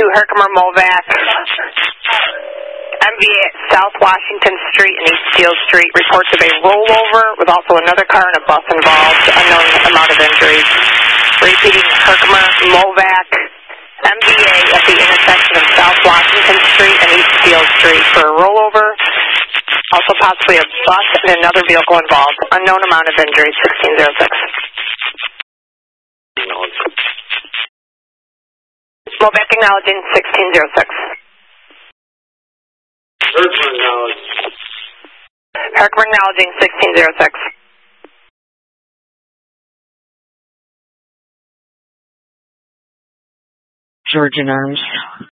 Herkimer Movac, MVA at South Washington Street and East Field Street. Reports of a rollover with also another car and a bus involved. Unknown amount of injuries. Repeating, Herkimer Movac, MVA at the intersection of South Washington Street and East Field Street for a rollover. Also possibly a bus and another vehicle involved. Unknown amount of injuries, 1606. Movac acknowledging 1606. Herkimer acknowledging 1606. Georgian Arms.